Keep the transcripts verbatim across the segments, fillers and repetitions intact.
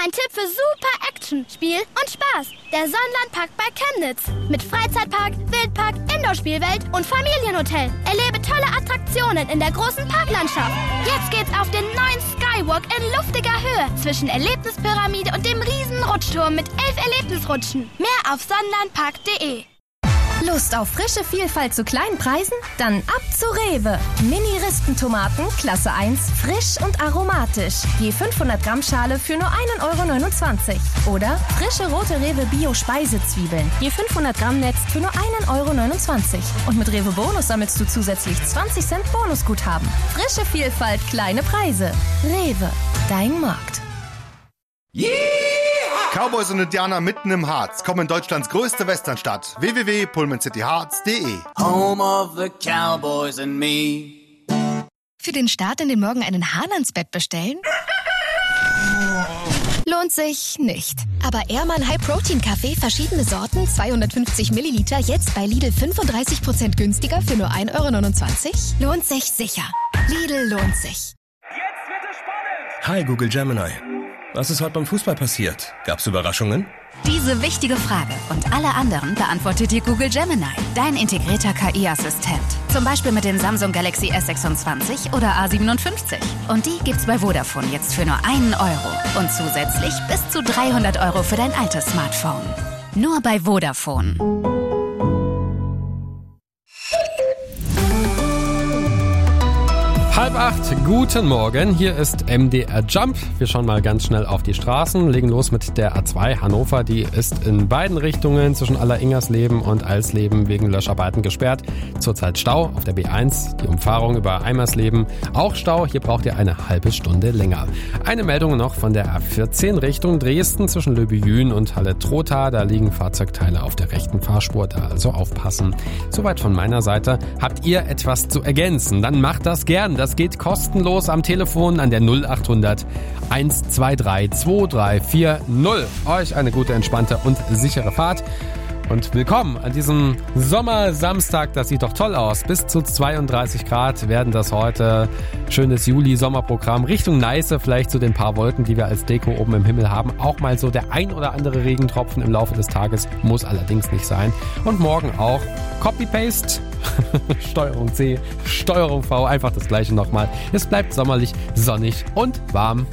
Mein Tipp für super Action, Spiel und Spaß. Der Sonnenlandpark bei Chemnitz. Mit Freizeitpark, Wildpark, Indoor-Spielwelt und Familienhotel. Erlebe tolle Attraktionen in der großen Parklandschaft. Jetzt geht's auf den neuen Skywalk in luftiger Höhe zwischen Erlebnispyramide und dem riesen Rutschturm mit elf Erlebnisrutschen. Mehr auf sonnenlandpark punkt de. Lust auf frische Vielfalt zu kleinen Preisen? Dann ab zu Rewe. Mini-Rispentomaten, Klasse eins, frisch und aromatisch. Je fünfhundert Gramm Schale für nur ein Euro neunundzwanzig. Oder frische rote Rewe Bio-Speisezwiebeln. Je fünfhundert Gramm Netz für nur ein Euro neunundzwanzig. Und mit Rewe Bonus sammelst du zusätzlich zwanzig Cent Bonusguthaben. Frische Vielfalt, kleine Preise. Rewe, dein Markt. Yeah! Cowboys und Indianer mitten im Harz kommen in Deutschlands größte Westernstadt. w w w punkt pullman city hearts punkt de. Home of the Cowboys and me. Für den Start in den Morgen einen Hahn ans Bett bestellen? Lohnt sich nicht. Aber Ehrmann High Protein Kaffee, verschiedene Sorten, zweihundertfünfzig Milliliter, jetzt bei Lidl fünfunddreißig Prozent günstiger für nur ein Euro neunundzwanzig? Lohnt sich sicher. Lidl lohnt sich. Jetzt wird es spannend. Hi Google Gemini. Was ist heute beim Fußball passiert? Gab's Überraschungen? Diese wichtige Frage und alle anderen beantwortet dir Google Gemini, dein integrierter K I-Assistent. Zum Beispiel mit dem Samsung Galaxy S sechsundzwanzig oder A siebenundfünfzig. Und die gibt's bei Vodafone jetzt für nur einen Euro. Und zusätzlich bis zu dreihundert Euro für dein altes Smartphone. Nur bei Vodafone. Halb acht, guten Morgen, hier ist M D R Jump. Wir schauen mal ganz schnell auf die Straßen, legen los mit der A zwei Hannover. Die ist in beiden Richtungen zwischen Aller-Ingersleben und Alsleben wegen Löscharbeiten gesperrt. Zurzeit Stau auf der B eins, die Umfahrung über Eimersleben auch Stau. Hier braucht ihr eine halbe Stunde länger. Eine Meldung noch von der A vierzehn Richtung Dresden zwischen Löbejün und Halle-Trotha. Da liegen Fahrzeugteile auf der rechten Fahrspur, da also aufpassen. Soweit von meiner Seite. Habt ihr etwas zu ergänzen? Dann macht das gern. Das geht kostenlos am Telefon an der null achthundert eins zwei drei zwei drei vier null. Euch eine gute, entspannte und sichere Fahrt. Und willkommen an diesem Sommersamstag. Das sieht doch toll aus. Bis zu zweiunddreißig Grad werden das heute. Schönes Juli-Sommerprogramm. Richtung Neiße, vielleicht zu den paar Wolken, die wir als Deko oben im Himmel haben. Auch mal so der ein oder andere Regentropfen im Laufe des Tages. Muss allerdings nicht sein. Und morgen auch Copy-Paste. Steuerung C, Steuerung V. Einfach das gleiche nochmal. Es bleibt sommerlich, sonnig und warm.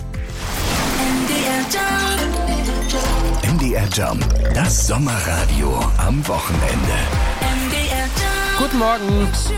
M D R Jump, das Sommerradio am Wochenende. Guten Morgen.